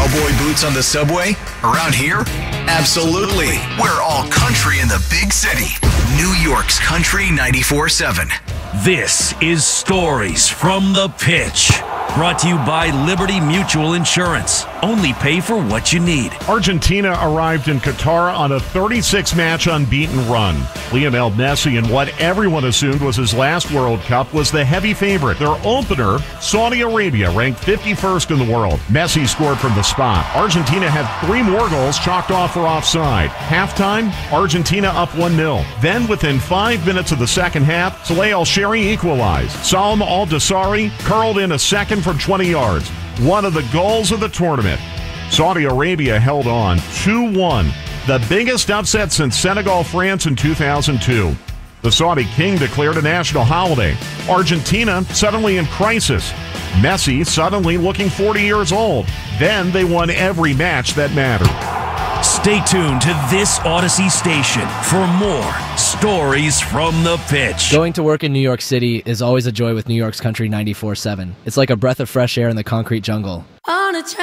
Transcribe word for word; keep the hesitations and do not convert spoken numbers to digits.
cowboy boots on the subway? Around here? Absolutely. We're all country in the big city. New York's Country ninety-four seven. This is Stories from the Pitch. Brought to you by Liberty Mutual Insurance. Only pay for what you need. Argentina arrived in Qatar on a thirty-six match unbeaten run. Lionel Messi, in what everyone assumed was his last World Cup, was the heavy favorite. Their opener, Saudi Arabia, ranked fifty-first in the world. Messi scored from the spot. Argentina had three more goals chalked off for offside. Halftime, Argentina up one nil. Then, within five minutes of the second half, Saleh Al-Shari equalized. Salim Al-Dasari curled in a second from twenty yards. One of the goals of the tournament. Saudi Arabia held on two one. The biggest upset since Senegal-France in two thousand two. The Saudi king declared a national holiday. Argentina suddenly in crisis. Messi suddenly looking forty years old. Then they won every match that mattered. Stay tuned to this Odyssey station for more Stories from the Pitch. Going to work in New York City is always a joy with New York's Country ninety-four seven. It's like a breath of fresh air in the concrete jungle. On a